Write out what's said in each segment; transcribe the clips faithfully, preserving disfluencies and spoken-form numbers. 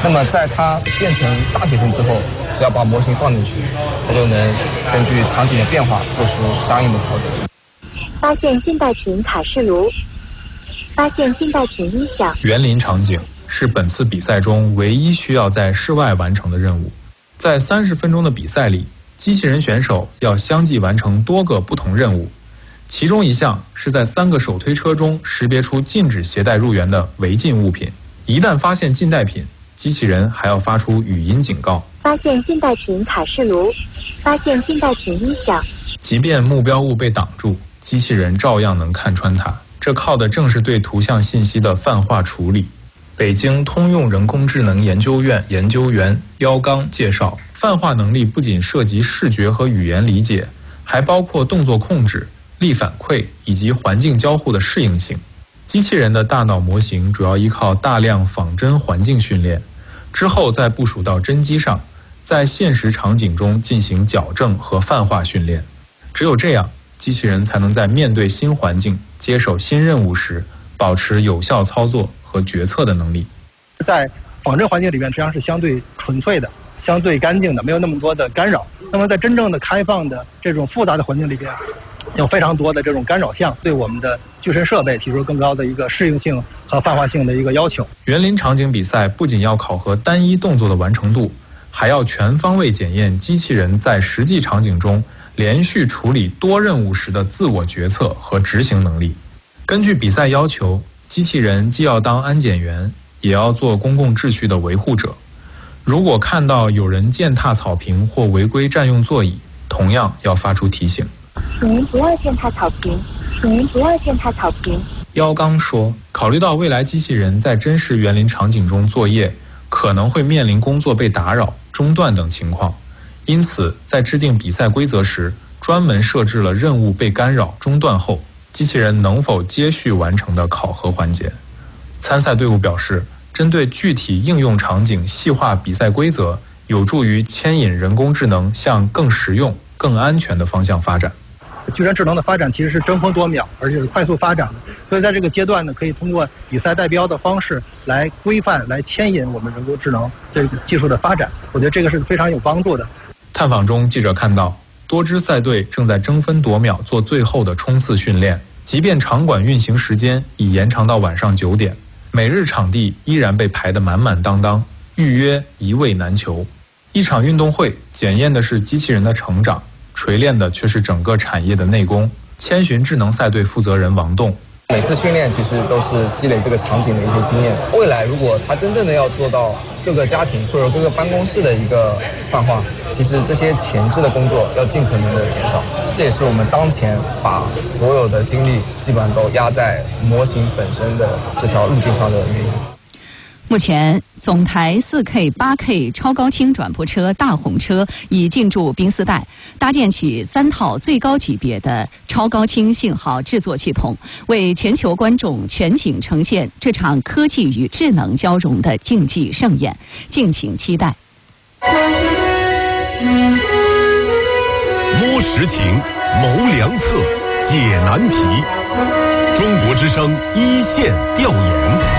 那么在它变成大学生之后，只要把模型放进去，它就能根据场景的变化做出相应的调整。 发现近代品卡式炉，发现近代品音响。 园林场景是本次比赛中唯一需要在室外完成的任务。在三十分钟的比赛里，机器人选手要相继完成多个不同任务，其中一项是在三个手推车中识别出禁止携带入园的违禁物品。一旦发现禁带品，机器人还要发出语音警告。 发现禁带品卡式炉，发现禁带品音响。 即便目标物被挡住，机器人照样能看穿它，这靠的正是对图像信息的泛化处理。北京通用人工智能研究院研究员姚刚介绍，泛化能力不仅涉及视觉和语言理解，还包括动作控制、力反馈以及环境交互的适应性。机器人的大脑模型主要依靠大量仿真环境训练，之后再部署到真机上，在现实场景中进行矫正和泛化训练。只有这样，机器人才能在面对新环境、接手新任务时，保持有效操作和决策的能力。 在仿真环境里面，实际上是相对纯粹的、相对干净的，没有那么多的干扰。那么在真正的开放的这种复杂的环境里边，有非常多的这种干扰项，对我们的具身设备提出更高的一个适应性和泛化性的一个要求。 园林场景比赛不仅要考核单一动作的完成度，还要全方位检验机器人在实际场景中连续处理多任务时的自我决策和执行能力。根据比赛要求，机器人既要当安检员，也要做公共秩序的维护者。如果看到有人践踏草坪或违规占用座椅，同样要发出提醒。 请您不要践踏草坪，请您不要践踏草坪。 姚刚说，考虑到未来机器人在真实园林场景中作业，可能会面临工作被打扰、中断等情况，因此在制定比赛规则时，专门设置了任务被干扰、中断后机器人能否接续完成的考核环节。参赛队伍表示，针对具体应用场景细化比赛规则，有助于牵引人工智能向更实用、更安全的方向发展。 具身智能的发展其实是争分夺秒，而且是快速发展的，所以在这个阶段呢，可以通过比赛代标的方式来规范、来牵引我们人工智能这个技术的发展。我觉得这个是非常有帮助的。 探访中，记者看到多支赛队正在争分夺秒做最后的冲刺训练，即便场馆运行时间已延长到晚上九点，每日场地依然被排得满满当当，预约一位难求。一场运动会检验的是机器人的成长，锤炼的却是整个产业的内功。千寻智能赛队负责人王栋， 每次训练其实都是积累这个场景的一些经验。未来如果它真正的要做到各个家庭或者各个办公室的一个泛化，其实这些前置的工作要尽可能的减少。这也是我们当前把所有的精力基本上都压在模型本身的这条路径上的原因。 目前，总台 四 K、八 K 超高清转播车大红车已进驻宾斯代，搭建起三套最高级别的超高清信号制作系统，为全球观众全景呈现这场科技与智能交融的竞技盛宴，敬请期待。 摸实情，谋良策，解难题。中国之声一线调研。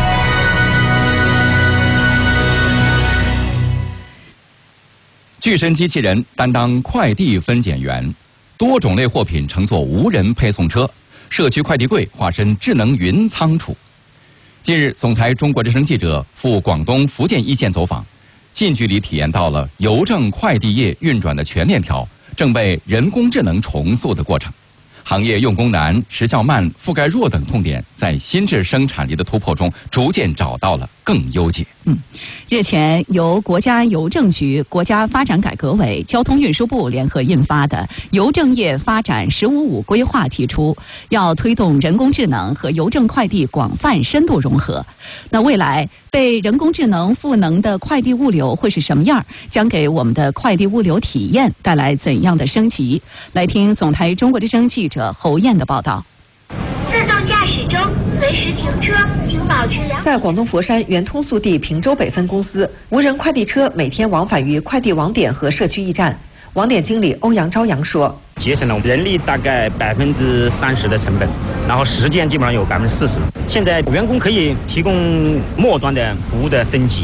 具身机器人担当快递分拣员，多种类货品乘坐无人配送车，社区快递柜化身智能云仓储。近日，总台中国之声记者赴广东、福建一线走访，近距离体验到了邮政快递业运转的全链条正被人工智能重塑的过程。行业用工难、时效慢、覆盖弱等痛点，在新质生产力的突破中，逐渐找到了更优解。 嗯，日前由国家邮政局、国家发展改革委、交通运输部联合印发的《邮政业发展“十五五”规划》提出，要推动人工智能和邮政快递广泛深度融合。那未来被人工智能赋能的快递物流会是什么样？将给我们的快递物流体验带来怎样的升级？来听总台中国之声记者侯燕的报道。 自动驾驶中，随时停车，请保持良好。 在广东佛山圆通速递平洲北分公司，无人快递车每天往返于快递网点和社区驿站。网点经理欧阳朝阳说：“ 节省了人力大概百分之三十的成本，然后时间基本上有百分之四十。现在员工可以提供末端的服务的升级。”